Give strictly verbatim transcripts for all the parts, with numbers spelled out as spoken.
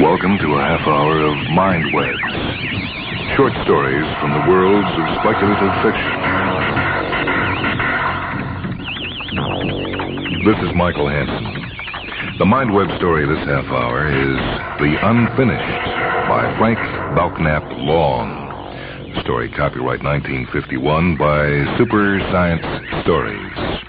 Welcome to a half hour of Mind Webs. Short stories from the worlds of speculative fiction. This is Michael Hansen. The Mind Web story this half hour is The Unfinished by Frank Belknap Long. Story copyright nineteen fifty-one by Super Science Stories.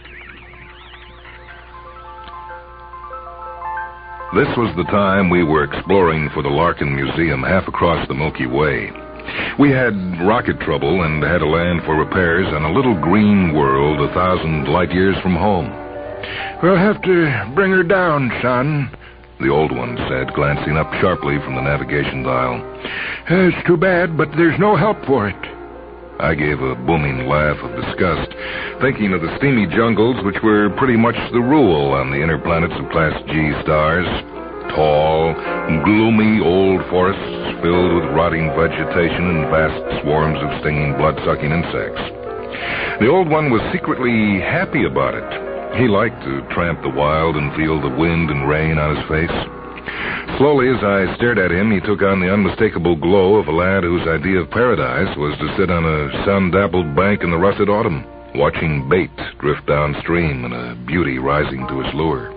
This was the time we were exploring for the Larkin Museum half across the Milky Way. We had rocket trouble and had to land for repairs on a little green world a thousand light years from home. We'll have to bring her down, son, the old one said, glancing up sharply from the navigation dial. It's too bad, but there's no help for it. I gave a booming laugh of disgust, thinking of the steamy jungles which were pretty much the rule on the inner planets of Class G stars. Tall, gloomy old forests filled with rotting vegetation and vast swarms of stinging, blood-sucking insects. The old one was secretly happy about it. He liked to tramp the wild and feel the wind and rain on his face. Slowly, as I stared at him, he took on the unmistakable glow of a lad whose idea of paradise was to sit on a sun-dappled bank in the russet autumn, watching bait drift downstream and a beauty rising to his lure.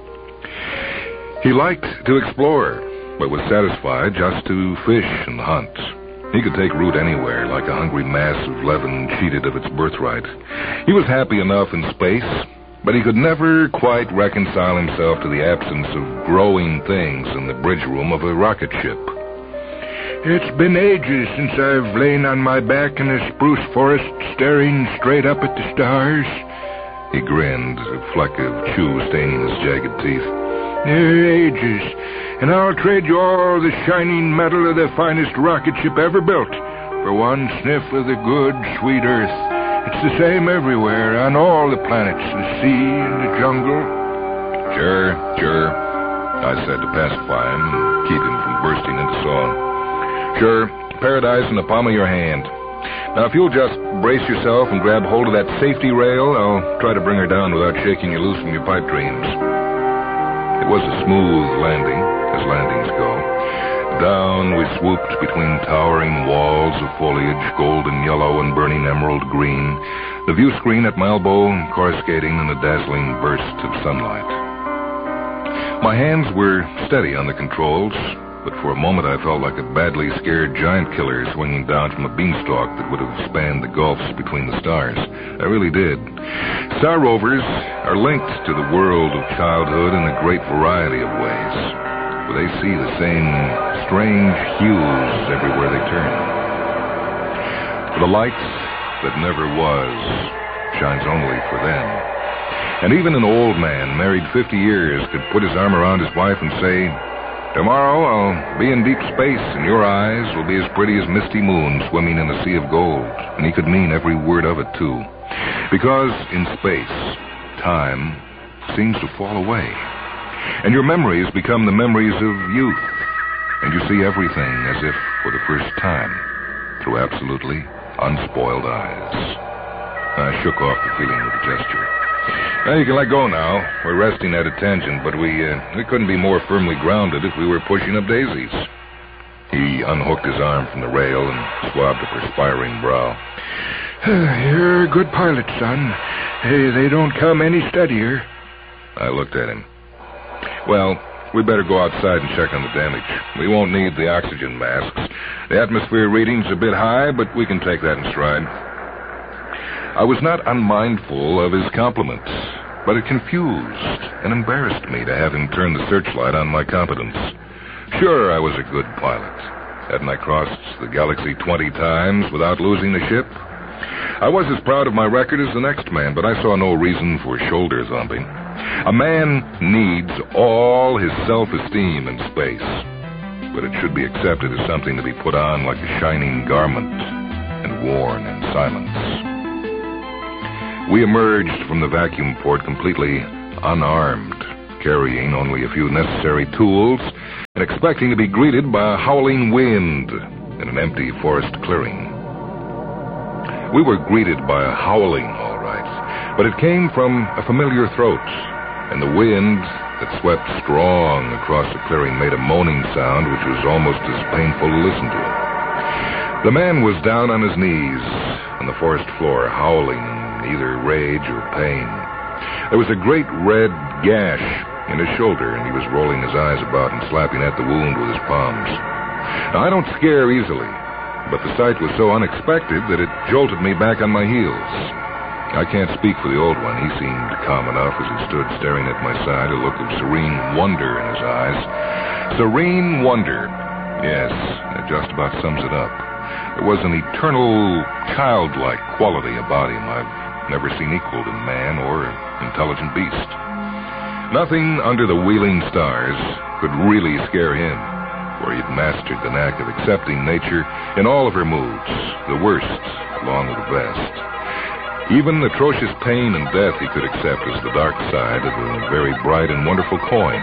He liked to explore, but was satisfied just to fish and hunt. He could take root anywhere, like a hungry mass of leaven cheated of its birthright. He was happy enough in space, but he could never quite reconcile himself to the absence of growing things in the bridge room of a rocket ship. It's been ages since I've lain on my back in a spruce forest staring straight up at the stars. He grinned, a fleck of chew staining his jagged teeth. Ages, and I'll trade you all the shining metal of the finest rocket ship ever built for one sniff of the good, sweet earth. It's the same everywhere, on all the planets, the sea and the jungle. Sure, sure, I said to pacify him and keep him from bursting into song. Sure, paradise in the palm of your hand. Now, if you'll just brace yourself and grab hold of that safety rail, I'll try to bring her down without shaking you loose from your pipe dreams. It was a smooth landing, as landings go. Down we swooped between towering walls of foliage, golden yellow and burning emerald green, the view screen at my elbow coruscating in a dazzling burst of sunlight. My hands were steady on the controls, but for a moment I felt like a badly scared giant killer swinging down from a beanstalk that would have spanned the gulfs between the stars. I really did. Star rovers are linked to the world of childhood in a great variety of ways. For they see the same strange hues everywhere they turn. For the light that never was shines only for them. And even an old man, married fifty years, could put his arm around his wife and say, "Tomorrow I'll be in deep space, and your eyes will be as pretty as misty moon swimming in a sea of gold." And he could mean every word of it, too. Because in space, time seems to fall away. And your memories become the memories of youth. And you see everything as if for the first time, through absolutely unspoiled eyes. I shook off the feeling with a gesture. Now you can let go now. We're resting at a tangent, but we, uh, we couldn't be more firmly grounded if we were pushing up daisies. He unhooked his arm from the rail and swabbed a perspiring brow. You're a good pilot, son. Hey, they don't come any steadier. I looked at him. Well, we better go outside and check on the damage. We won't need the oxygen masks. The atmosphere reading's a bit high, but we can take that in stride. I was not unmindful of his compliments, but it confused and embarrassed me to have him turn the searchlight on my competence. Sure, I was a good pilot. Hadn't I crossed the galaxy twenty times without losing a ship? I was as proud of my record as the next man, but I saw no reason for shoulder thumping. A man needs all his self-esteem in space, but it should be accepted as something to be put on like a shining garment and worn in silence. We emerged from the vacuum port completely unarmed, carrying only a few necessary tools and expecting to be greeted by a howling wind in an empty forest clearing. We were greeted by a howling, all right, but it came from a familiar throat, and the wind that swept strong across the clearing made a moaning sound which was almost as painful to listen to. The man was down on his knees on the forest floor, howling in either rage or pain. There was a great red gash in his shoulder, and he was rolling his eyes about and slapping at the wound with his palms. Now, I don't scare easily, but the sight was so unexpected that it jolted me back on my heels. I can't speak for the old one. He seemed calm enough as he stood staring at my side, a look of serene wonder in his eyes. Serene wonder. Yes, that just about sums it up. There was an eternal, childlike quality about him I've never seen equaled in man or intelligent beast. Nothing under the wheeling stars could really scare him, for he'd mastered the knack of accepting nature in all of her moods, the worst along with the best. Even atrocious pain and death he could accept as the dark side of a very bright and wonderful coin.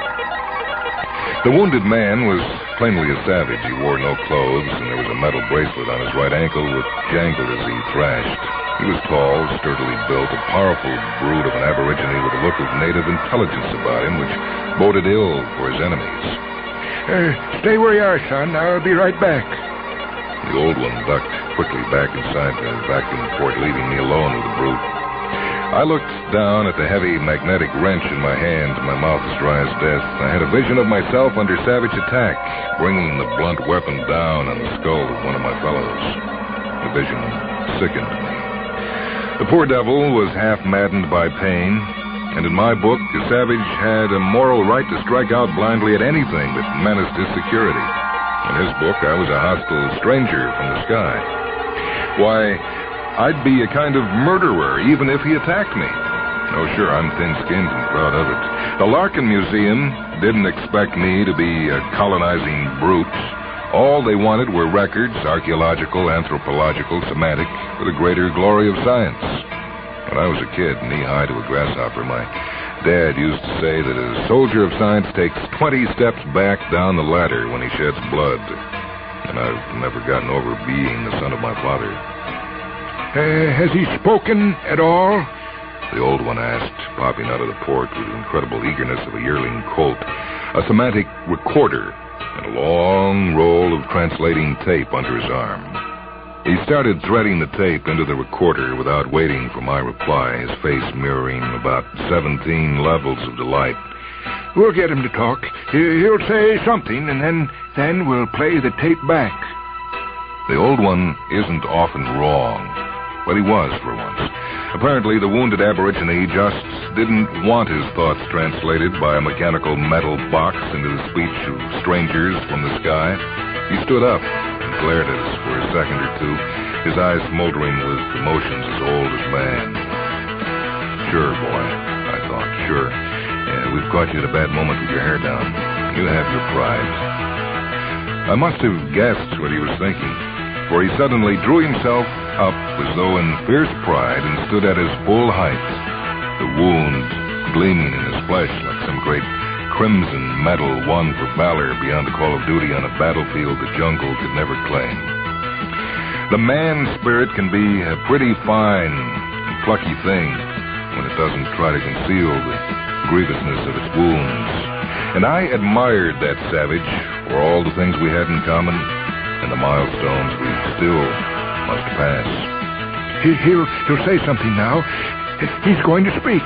The wounded man was plainly a savage. He wore no clothes, and there was a metal bracelet on his right ankle which jangled as he thrashed. He was tall, sturdily built, a powerful brute of an aborigine with a look of native intelligence about him which boded ill for his enemies. Uh, stay where you are, son. I'll be right back. The old one ducked quickly back inside the vacuum port, leaving me alone with the brute. I looked down at the heavy magnetic wrench in my hand, my mouth as dry as death. I had a vision of myself under savage attack, bringing the blunt weapon down on the skull of one of my fellows. The vision sickened me. The poor devil was half maddened by pain, and in my book, the savage had a moral right to strike out blindly at anything that menaced his security. In his book, I was a hostile stranger from the sky. Why, I'd be a kind of murderer even if he attacked me. Oh, sure, I'm thin-skinned and proud of it. The Larkin Museum didn't expect me to be a colonizing brute. All they wanted were records, archaeological, anthropological, semantic, for the greater glory of science. When I was a kid, knee-high to a grasshopper, my dad used to say that a soldier of science takes twenty steps back down the ladder when he sheds blood. And I've never gotten over being the son of my father. Uh, has he spoken at all? The old one asked, popping out of the port with the incredible eagerness of a yearling colt. A semantic recorder and a long roll of translating tape under his arm. He started threading the tape into the recorder without waiting for my reply, his face mirroring about seventeen levels of delight. We'll get him to talk. He'll say something, and then, then we'll play the tape back. The old one isn't often wrong, but he was for once. Apparently, the wounded aborigine just didn't want his thoughts translated by a mechanical metal box into the speech of strangers from the sky. He stood up and glared at us for a second or two, his eyes smoldering with emotions as old as man. Sure, boy, I thought, sure. Yeah, we've caught you at a bad moment with your hair down. You have your pride. I must have guessed what he was thinking, for he suddenly drew himself up as though in fierce pride and stood at his full height, the wound gleaming in his flesh like some great crimson medal won for valor beyond the call of duty on a battlefield the jungle could never claim. The man spirit can be a pretty fine and plucky thing when it doesn't try to conceal the grievousness of its wounds. And I admired that savage for all the things we had in common and the milestones we still must pass. He, he'll, he'll say something now. He's going to speak.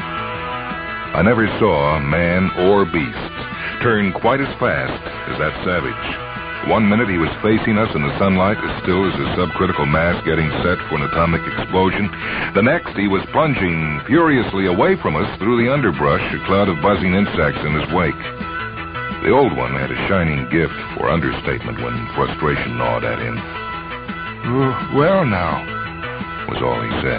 I never saw man or beast turn quite as fast as that savage. One minute he was facing us in the sunlight as still as a subcritical mass getting set for an atomic explosion. The next he was plunging furiously away from us through the underbrush, a cloud of buzzing insects in his wake. The old one had a shining gift for understatement when frustration gnawed at him. Well, now, was all he said.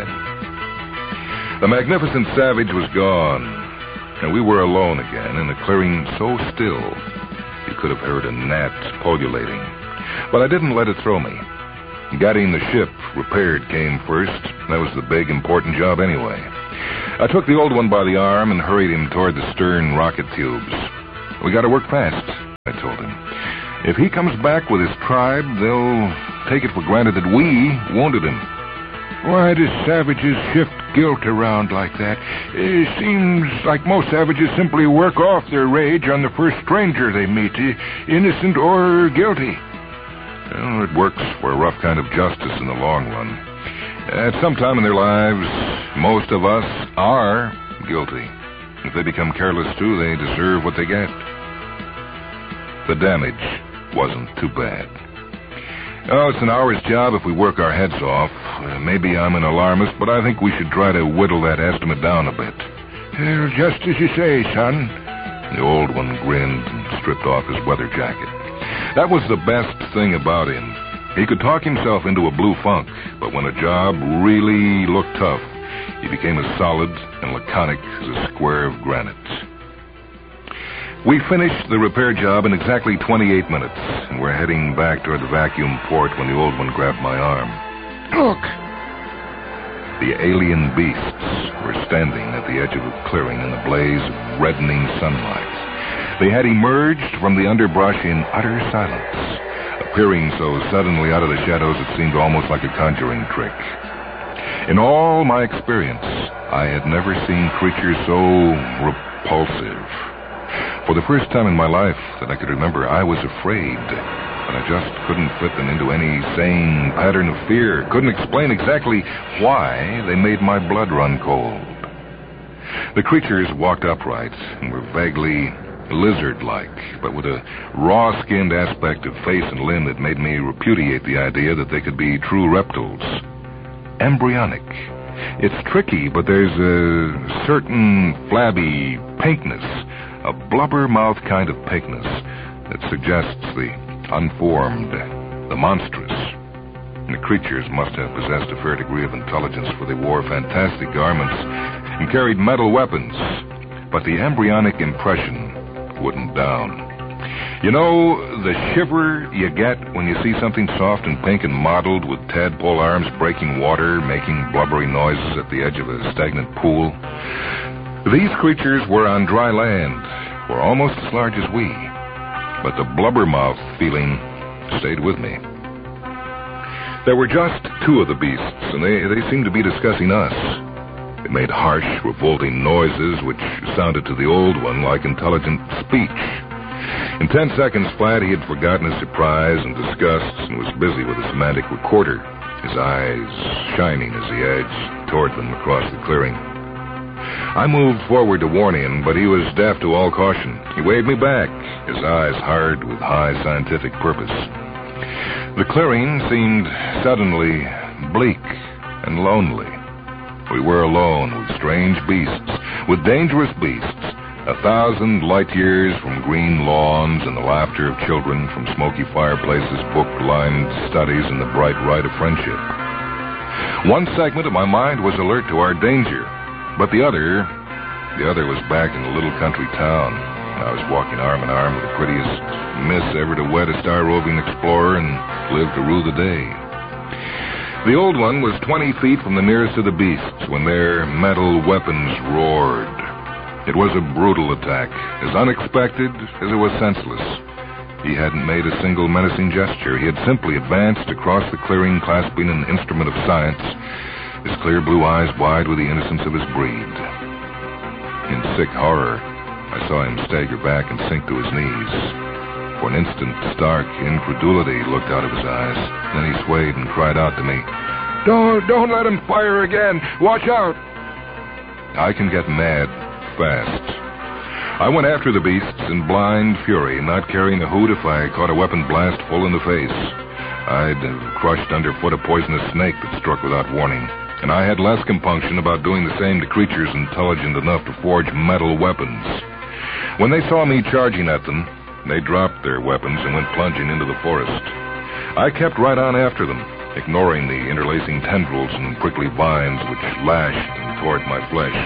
The magnificent savage was gone, and we were alone again in a clearing so still you could have heard a gnat pullulating. But I didn't let it throw me. Getting the ship repaired came first. That was the big, important job anyway. I took the old one by the arm and hurried him toward the stern rocket tubes. We got to work fast, I told him. If he comes back with his tribe, they'll take it for granted that we wounded him. Why do savages shift guilt around like that. It seems like most savages simply work off their rage on the first stranger they meet, innocent or guilty. Well, it works for a rough kind of justice in the long run. At some time in their lives, most of us are guilty. If they become careless, too, they deserve what they get. The damage wasn't too bad. Oh, it's an hour's job if we work our heads off. Uh, maybe I'm an alarmist, but I think we should try to whittle that estimate down a bit. Well, just as you say, son. The old one grinned and stripped off his weather jacket. That was the best thing about him. He could talk himself into a blue funk, but when a job really looked tough, he became as solid and laconic as a square of granite. We finished the repair job in exactly twenty-eight minutes, and we're heading back toward the vacuum port when the old one grabbed my arm. Look! The alien beasts were standing at the edge of the clearing in the blaze of reddening sunlight. They had emerged from the underbrush in utter silence, appearing so suddenly out of the shadows it seemed almost like a conjuring trick. In all my experience, I had never seen creatures so repulsive. For the first time in my life that I could remember, I was afraid, but I just couldn't fit them into any sane pattern of fear. Couldn't explain exactly why they made my blood run cold. The creatures walked upright and were vaguely lizard-like, but with a raw-skinned aspect of face and limb that made me repudiate the idea that they could be true reptiles. Embryonic. It's tricky, but there's a certain flabby pinkness, a blubber-mouth kind of pinkness that suggests the unformed, the monstrous. And the creatures must have possessed a fair degree of intelligence, for they wore fantastic garments and carried metal weapons. But the embryonic impression wouldn't down. You know, the shiver you get when you see something soft and pink and mottled with tadpole arms breaking water, making blubbery noises at the edge of a stagnant pool? These creatures were on dry land, were almost as large as we, but the blubbermouth feeling stayed with me. There were just two of the beasts, and they, they seemed to be discussing us. They made harsh, revolting noises which sounded to the old one like intelligent speech. In ten seconds flat, he had forgotten his surprise and disgust and was busy with a semantic recorder, his eyes shining as he edged toward them across the clearing. I moved forward to warn him, but he was deaf to all caution. He waved me back, his eyes hard with high scientific purpose. The clearing seemed suddenly bleak and lonely. We were alone with strange beasts, with dangerous beasts, a thousand light years from green lawns and the laughter of children, from smoky fireplaces, book-lined studies, and the bright light of friendship. One segment of my mind was alert to our danger, but the other, the other was back in the little country town. I was walking arm in arm with the prettiest miss ever to wed a star-roving explorer and live to rue the day. The old one was twenty feet from the nearest of the beasts when their metal weapons roared. It was a brutal attack, as unexpected as it was senseless. He hadn't made a single menacing gesture. He had simply advanced across the clearing, clasping an instrument of science, his clear blue eyes wide with the innocence of his breed. In sick horror, I saw him stagger back and sink to his knees. For an instant, stark incredulity looked out of his eyes. Then he swayed and cried out to me, Don't, don't let him fire again. Watch out. I can get mad fast. I went after the beasts in blind fury, not caring a hoot if I caught a weapon blast full in the face. I'd have crushed underfoot a poisonous snake that struck without warning, and I had less compunction about doing the same to creatures intelligent enough to forge metal weapons. When they saw me charging at them, they dropped their weapons and went plunging into the forest. I kept right on after them, ignoring the interlacing tendrils and prickly vines which lashed and tore at my flesh.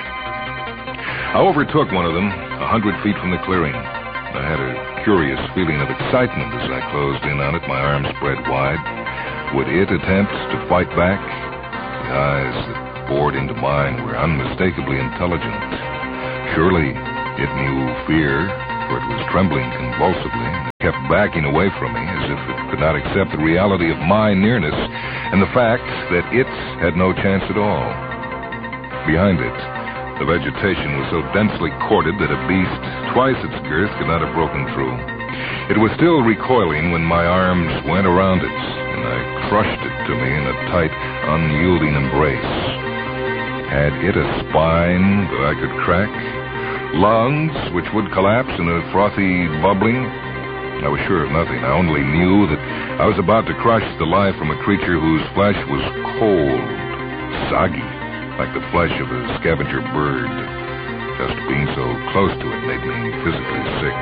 I overtook one of them, a hundred feet from the clearing. I had a curious feeling of excitement as I closed in on it, my arms spread wide. Would it attempt to fight back? The eyes that bored into mine were unmistakably intelligent. Surely it knew fear, for it was trembling convulsively, and it kept backing away from me as if it could not accept the reality of my nearness and the fact that it had no chance at all. Behind it, the vegetation was so densely corded that a beast twice its girth could not have broken through. It was still recoiling when my arms went around it, and I crushed it to me in a tight, unyielding embrace. Had it a spine that I could crack? Lungs which would collapse in a frothy bubbling? I was sure of nothing. I only knew that I was about to crush the life from a creature whose flesh was cold, soggy, like the flesh of a scavenger bird. Just being so close to it made me physically sick.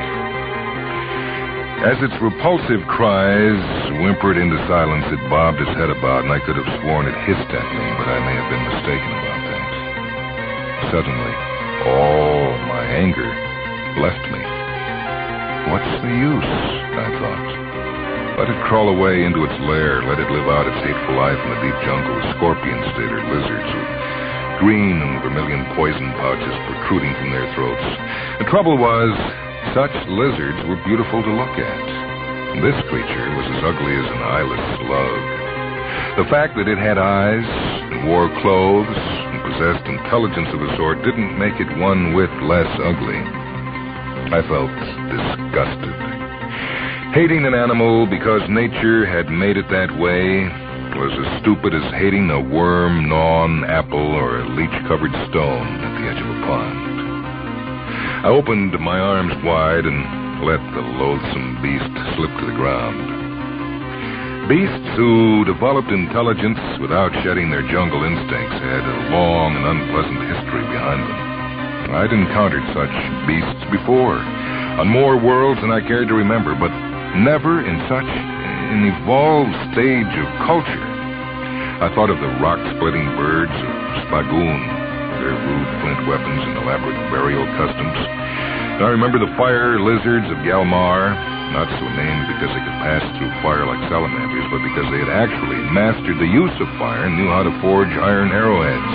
As its repulsive cries whimpered into silence, it bobbed its head about, and I could have sworn it hissed at me, but I may have been mistaken about that. Suddenly, all my anger left me. What's the use, I thought. Let it crawl away into its lair. Let it live out its hateful life in the deep jungle with scorpions, did, or lizards with green and vermilion poison pouches protruding from their throats. The trouble was, such lizards were beautiful to look at. This creature was as ugly as an eyeless slug. The fact that it had eyes and wore clothes and possessed intelligence of a sort didn't make it one whit less ugly. I felt disgusted. Hating an animal because nature had made it that way was as stupid as hating a worm-gnawn apple or a leech-covered stone at the edge of a pond. I opened my arms wide and let the loathsome beast slip to the ground. Beasts who developed intelligence without shedding their jungle instincts had a long and unpleasant history behind them. I'd encountered such beasts before, on more worlds than I cared to remember, but never in such an evolved stage of culture. I thought of the rock-splitting birds of Spagoon, their rude flint weapons and elaborate burial customs. And I remember the fire lizards of Galmar, not so named because they could pass through fire like salamanders, but because they had actually mastered the use of fire and knew how to forge iron arrowheads.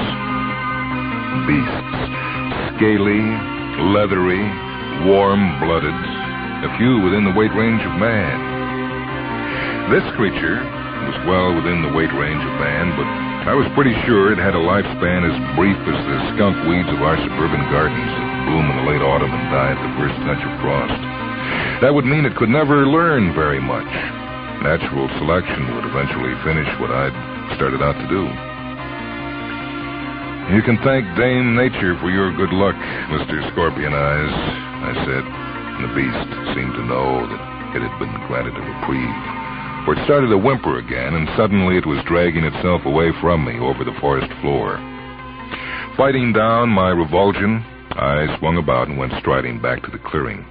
Beasts. Scaly, leathery, warm-blooded, a few within the weight range of man. This creature was well within the weight range of man, but I was pretty sure it had a lifespan as brief as the skunk weeds of our suburban gardens that bloom in the late autumn and die at the first touch of frost. That would mean it could never learn very much. Natural selection would eventually finish what I'd started out to do. You can thank Dame Nature for your good luck, Mister Scorpion Eyes, I said, and the beast seemed to know that it had been granted a reprieve, for it started to whimper again, and suddenly it was dragging itself away from me over the forest floor. Fighting down my revulsion, I swung about and went striding back to the clearing.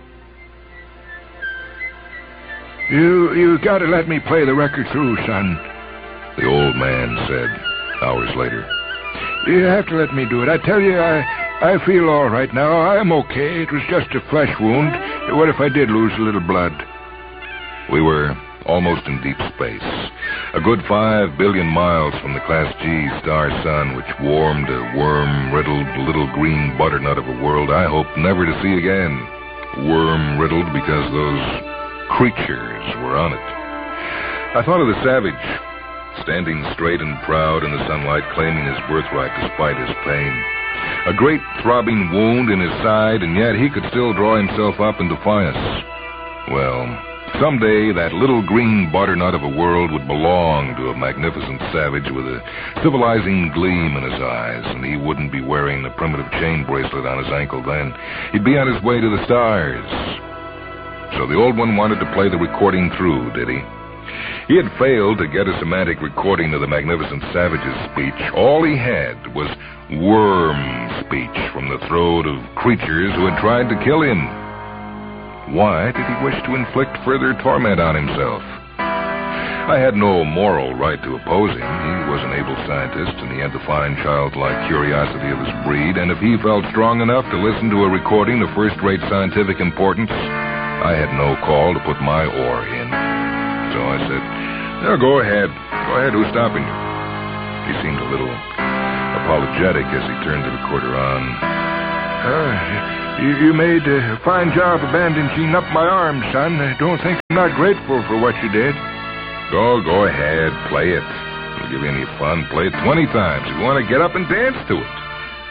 You, you gotta let me play the record through, son, the old man said, hours later. You have to let me do it. I tell you, I I feel all right now. I'm okay. It was just a flesh wound. What if I did lose a little blood? We were almost in deep space, a good five billion miles from the Class G star sun, which warmed a worm-riddled little green butternut of a world I hope never to see again. Worm-riddled because those creatures were on it. I thought of the savage, standing straight and proud in the sunlight, claiming his birthright despite his pain. A great throbbing wound in his side, and yet he could still draw himself up in defiance. Well, someday that little green butternut of a world would belong to a magnificent savage with a civilizing gleam in his eyes, and he wouldn't be wearing the primitive chain bracelet on his ankle then. He'd be on his way to the stars. So the old one wanted to play the recording through, did he? He had failed to get a semantic recording of the magnificent savage's speech. All he had was worm speech from the throat of creatures who had tried to kill him. Why did he wish to inflict further torment on himself? I had no moral right to oppose him. He was an able scientist, and he had the fine childlike curiosity of his breed, and if he felt strong enough to listen to a recording of first-rate scientific importance, I had no call to put my oar in. So I said, "No, go ahead. Go ahead. Who's stopping you?" He seemed a little apologetic as he turned the recorder on. Uh, you, you made a fine job of bandaging up my arm, son. I don't think I'm not grateful for what you did. Go, go ahead. Play it. It'll give you any fun. Play it twenty times. If you want to get up and dance to it.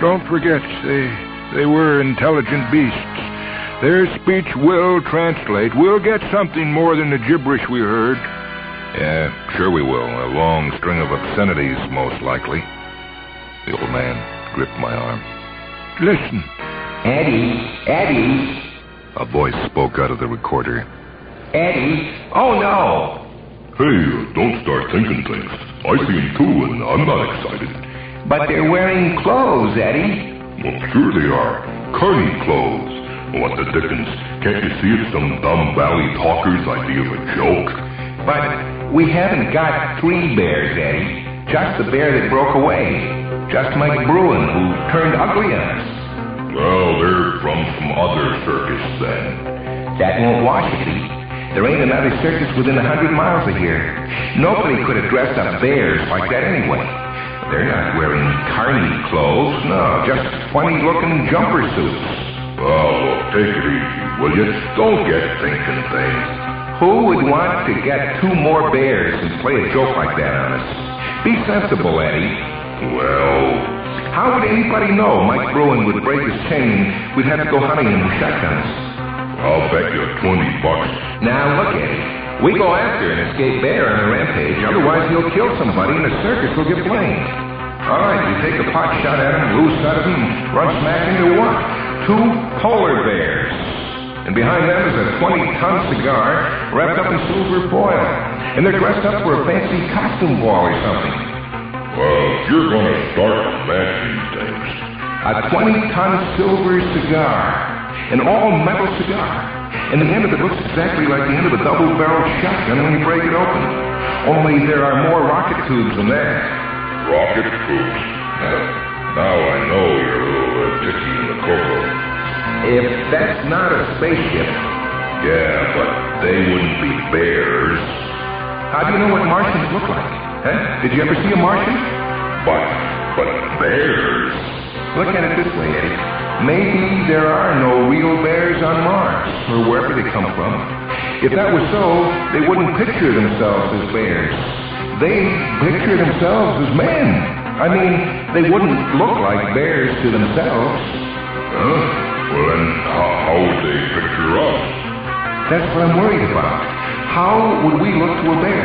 don't forget, they, they were intelligent beasts. Their speech will translate. We'll get something more than the gibberish we heard. Yeah, sure we will. A long string of obscenities, most likely. The old man gripped my arm. Listen. Eddie, Eddie. A voice spoke out of the recorder. Eddie, oh no. Hey, don't start thinking things. I see them too, and I'm not excited. But they're wearing clothes, Eddie. Well, sure they are. Carny clothes. What the dickens? Can't you see it's some dumb valley talker's idea of a joke? But we haven't got three bears, Eddie. Just the bear that broke away. Just Mike Bruin, who turned ugly on us. Well, they're from some other circus, then. That won't wash it, Eddie. There ain't another circus within a hundred miles of here. Nobody could have dressed up bears like that anyway. They're not wearing carny clothes. No, just funny-looking jumper suits. Oh, look, take it easy, will you? Don't get thinking things. Who would want to get two more bears and play a joke like that on us? Be sensible, Eddie. Well... How would anybody know Mike Bruin would break his chain? We'd have to go hunting him with shotguns. I'll bet you twenty bucks. Now, look, Eddie. We go after an escaped bear on a rampage, otherwise he'll kill somebody and the circus will get blamed. All right, you take a pot shot at him, lose sight of him, and run smack into what? Two polar bears. And behind them is a twenty-ton cigar wrapped up in silver foil. And they're dressed up for a fancy costume ball or something. Well, if you're going to start matching things... A twenty-ton silver cigar. An all-metal cigar. And the end of it looks exactly like the end of a double-barreled shotgun when you break it open. Only there are more rocket tubes than that. Rocket tubes? Now, now I know you're a little uh, ticky in the cocoa. If that's not a spaceship... Yeah, but they wouldn't be bears. How do you know what Martians look like? Huh? Did you ever see a Martian? But, but bears... Look at it this way, Eddie. Maybe there are no real bears on Mars, or wherever they come from. If that was so, they wouldn't picture themselves as bears. They'd picture themselves as men. I mean, they wouldn't look like bears to themselves. Huh? Well, then, how, how would they picture us? That's what I'm worried about. How would we look to a bear?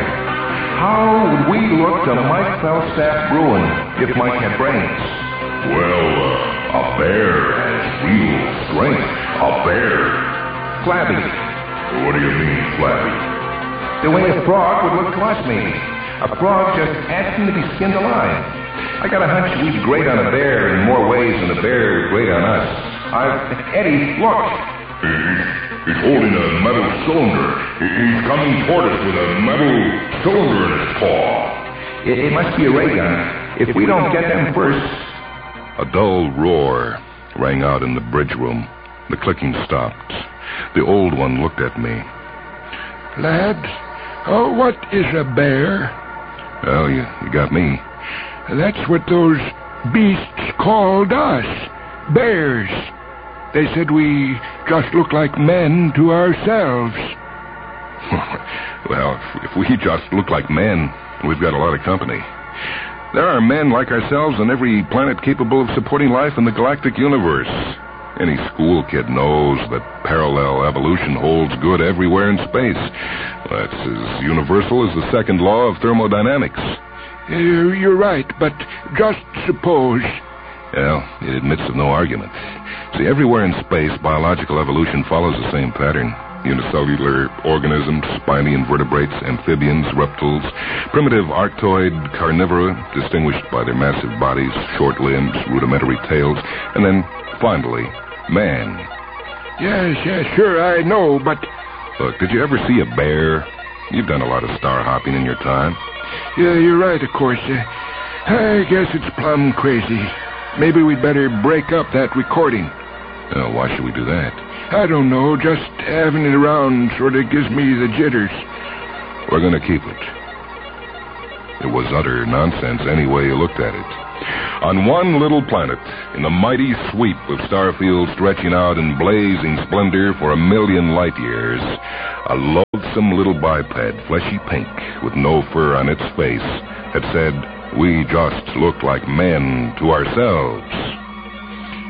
How would we look to Mike Falstaff Bruin if Mike had brains? Well, uh, a bear has real strength. A bear. Flabby. What do you mean, flabby? The way a frog would look to us, maybe. A frog just asking to be skinned alive. I got a hunch we'd grate on a bear in more ways than a bear would grate on us. I... Eddie, look. He's, he's holding a metal cylinder. He's coming toward us with a metal cylinder in his paw. It, it must be a ray gun. If we don't get them first... A dull roar rang out in the bridge room. The clicking stopped. The old one looked at me. Lads, oh, what is a bear? Well, you, you got me. That's what those beasts called us. Bears. They said we just look like men to ourselves. Well, if, if we just look like men, we've got a lot of company. There are men like ourselves on every planet capable of supporting life in the galactic universe. Any school kid knows that parallel evolution holds good everywhere in space. That's as universal as the second law of thermodynamics. Uh, you're right, but just suppose... Well, it admits of no argument. See, everywhere in space, biological evolution follows the same pattern. Unicellular organisms, spiny invertebrates, amphibians, reptiles, primitive arctoid carnivora, distinguished by their massive bodies, short limbs, rudimentary tails, and then, finally, man. Yes, yes, sure, I know, but... Look, did you ever see a bear? You've done a lot of star hopping in your time. Yeah, you're right, of course. Uh, I guess it's plumb crazy. Maybe we'd better break up that recording. Uh, why should we do that? I don't know. Just having it around sort of gives me the jitters. We're going to keep it. It was utter nonsense any way you looked at it. On one little planet, in the mighty sweep of starfield stretching out in blazing splendor for a million light years, a loathsome little biped, fleshy pink, with no fur on its face, had said, "We just look like men to ourselves."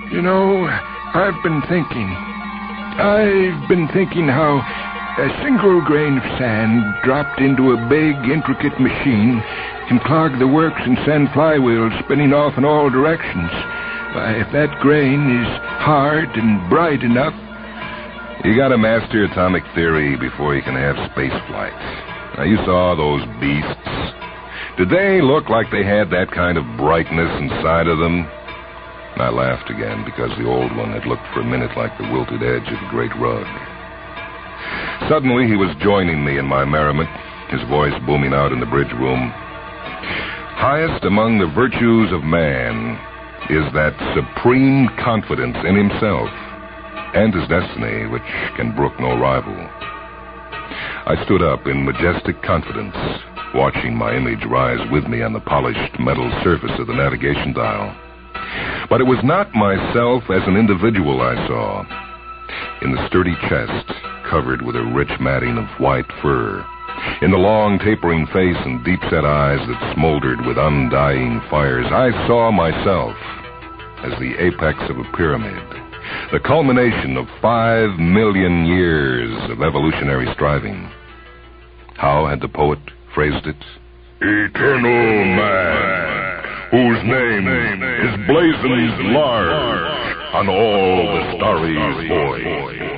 You know, I've been thinking. I've been thinking how a single grain of sand dropped into a big, intricate machine can clog the works and send flywheels spinning off in all directions. Why, if that grain is hard and bright enough... You gotta master atomic theory before you can have space flight. Now, you saw those beasts. Did they look like they had that kind of brightness inside of them? I laughed again because the old one had looked for a minute like the wilted edge of a great rug. Suddenly, he was joining me in my merriment, his voice booming out in the bridge room. Highest among the virtues of man is that supreme confidence in himself and his destiny which can brook no rival. I stood up in majestic confidence, watching my image rise with me on the polished metal surface of the navigation dial. But it was not myself as an individual I saw. In the sturdy chest, covered with a rich matting of white fur, in the long tapering face and deep-set eyes that smoldered with undying fires, I saw myself as the apex of a pyramid, the culmination of five million years of evolutionary striving. How had the poet phrased it? Eternal man, whose name is blazoned large on all the starry void.